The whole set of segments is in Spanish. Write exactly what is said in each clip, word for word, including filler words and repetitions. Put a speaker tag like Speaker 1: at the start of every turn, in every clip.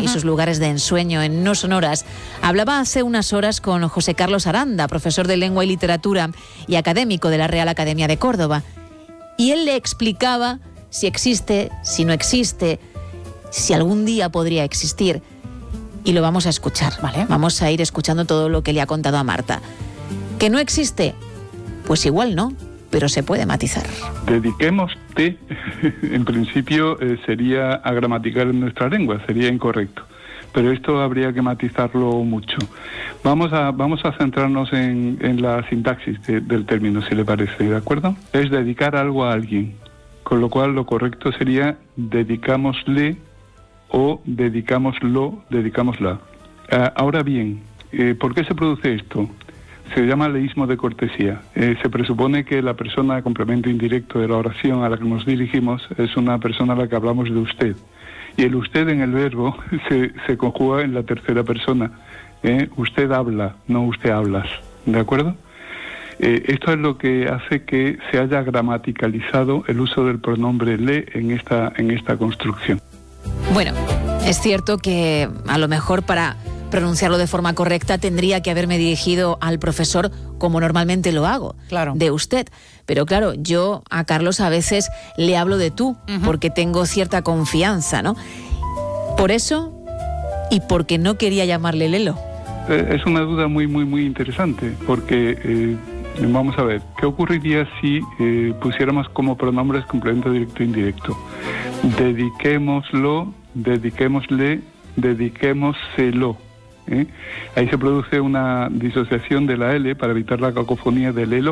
Speaker 1: sus lugares de ensueño en No Sonoras, hablaba hace unas horas con José Carlos Aranda, profesor de Lengua y Literatura y académico de la Real Academia de Córdoba. Y él le explicaba si existe, si no existe, si algún día podría existir. Y lo vamos a escuchar, ¿vale? Vamos a ir escuchando todo lo que le ha contado a Marta. ¿Que no existe? Pues igual no, pero se puede matizar.
Speaker 2: Dediquémoste, en principio eh, sería agramatical en nuestra lengua, sería incorrecto. Pero esto habría que matizarlo mucho. Vamos a, vamos a centrarnos en, en la sintaxis de, del término, si le parece, ¿de acuerdo? Es dedicar algo a alguien, con lo cual lo correcto sería dedicámosle o dedicámoslo, dedicámosla. Uh, ahora bien, eh, ¿por qué se produce esto? Se llama leísmo de cortesía. Eh, se presupone que la persona de complemento indirecto de la oración a la que nos dirigimos es una persona a la que hablamos de usted. Y el usted en el verbo se, se conjuga en la tercera persona. Eh, usted habla, no usted hablas. ¿De acuerdo? Eh, esto es lo que hace que se haya gramaticalizado el uso del pronombre le en esta, en esta construcción.
Speaker 1: Bueno, es cierto que a lo mejor para pronunciarlo de forma correcta tendría que haberme dirigido al profesor como normalmente lo hago,
Speaker 3: claro,
Speaker 1: de usted. Pero claro, yo a Carlos a veces le hablo de tú, uh-huh, porque tengo cierta confianza, ¿no? Por eso y porque no quería llamarle Lelo.
Speaker 2: Eh, es una duda muy, muy, muy interesante, porque eh, vamos a ver, ¿qué ocurriría si eh, pusiéramos como pronombres complemento directo e indirecto? Dediquémoslo, dediquémosle, dediquémoselo. ¿Eh? Ahí se produce una disociación de la L para evitar la cacofonía del elo.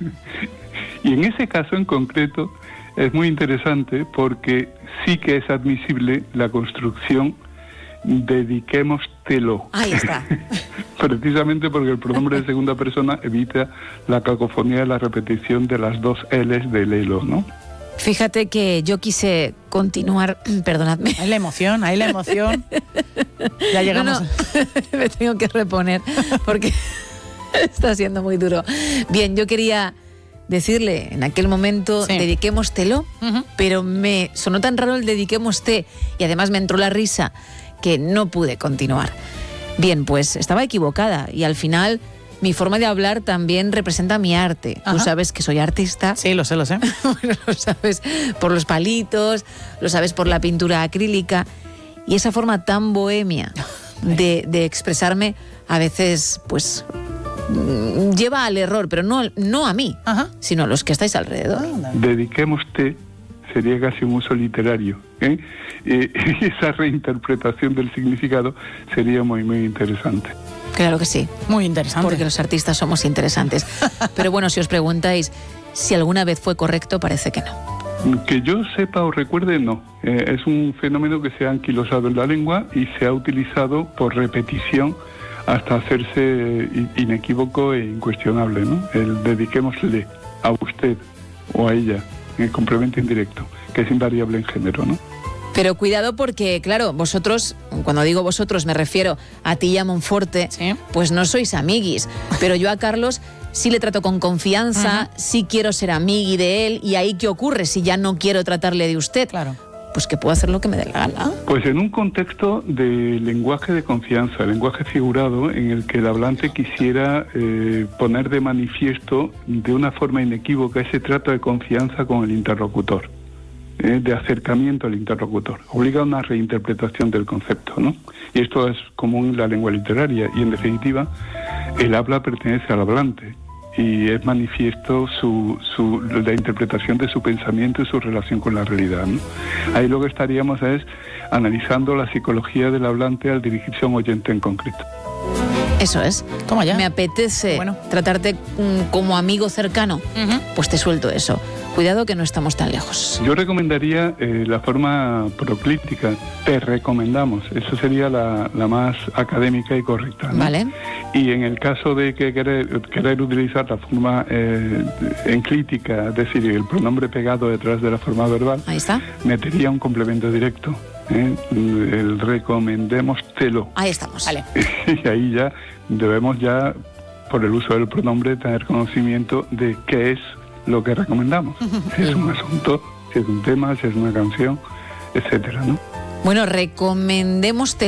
Speaker 2: Y en ese caso en concreto es muy interesante porque sí que es admisible la construcción dediquémostelo.
Speaker 1: Ahí está.
Speaker 2: Precisamente porque el pronombre de segunda persona evita la cacofonía de la repetición de las dos L's del elo, ¿no?
Speaker 1: Fíjate que yo quise continuar, perdonadme.
Speaker 3: Hay la emoción, hay la emoción. Ya llegamos.
Speaker 1: No, no, me tengo que reponer porque está siendo muy duro. Bien, yo quería decirle en aquel momento, sí, dediquémostelo, uh-huh, pero me sonó tan raro el dediquémoste y además me entró la risa que no pude continuar. Bien, pues estaba equivocada y al final mi forma de hablar también representa mi arte. Ajá. Tú sabes que soy artista.
Speaker 3: Sí, lo sé, lo sé.
Speaker 1: Bueno, lo sabes por los palitos, lo sabes por la pintura acrílica. Y esa forma tan bohemia de, de expresarme a veces, pues, lleva al error, pero no, no a mí, ajá, sino a los que estáis alrededor.
Speaker 2: Ah, dediquémoste sería casi un uso literario, ¿eh? Eh, esa reinterpretación del significado sería muy, muy interesante.
Speaker 1: Claro que sí.
Speaker 3: Muy interesante.
Speaker 1: Porque los artistas somos interesantes. Pero bueno, si os preguntáis si alguna vez fue correcto, parece que no.
Speaker 2: Que yo sepa o recuerde, no. Eh, es un fenómeno que se ha anquilosado en la lengua y se ha utilizado por repetición hasta hacerse inequívoco e incuestionable, ¿no? El dediquémosle a usted o a ella, en el complemento indirecto, que es invariable en género, ¿no?
Speaker 1: Pero cuidado porque, claro, vosotros, cuando digo vosotros me refiero a ti y a Monforte, ¿sí?, pues no sois amiguis, pero yo a Carlos sí le trato con confianza, uh-huh, sí quiero ser amigui de él, y ahí ¿qué ocurre si ya no quiero tratarle de usted?
Speaker 3: Claro.
Speaker 1: Pues que puedo hacer lo que me dé la gana.
Speaker 2: Pues en un contexto de lenguaje de confianza, lenguaje figurado, en el que el hablante quisiera eh, poner de manifiesto de una forma inequívoca ese trato de confianza con el interlocutor, eh, de acercamiento al interlocutor. Obliga a una reinterpretación del concepto, ¿no? Y esto es común en la lengua literaria y, en definitiva, el habla pertenece al hablante y es manifiesto su, su, la interpretación de su pensamiento y su relación con la realidad, ¿no? Ahí lo que estaríamos es analizando la psicología del hablante al dirigirse a un oyente en concreto.
Speaker 1: Eso es.
Speaker 3: Toma ya.
Speaker 1: Me apetece bueno. tratarte mm, como amigo cercano, uh-huh, pues te suelto eso. Cuidado que no estamos tan lejos.
Speaker 2: Yo recomendaría eh, la forma proclítica. Te recomendamos. Eso sería la, la más académica y correcta, ¿no?
Speaker 1: Vale.
Speaker 2: Y en el caso de que querer, querer utilizar la forma eh, enclítica, es decir, el pronombre pegado detrás de la forma verbal,
Speaker 1: ahí está,
Speaker 2: metería un complemento directo. ¿eh? El recomendémostelo.
Speaker 1: Ahí estamos. Vale.
Speaker 2: Y ahí ya debemos ya, por el uso del pronombre, tener conocimiento de qué es lo que recomendamos. Si es un asunto, si es un tema, si es una canción, etcétera, ¿no?
Speaker 1: Bueno, recomendémostelo.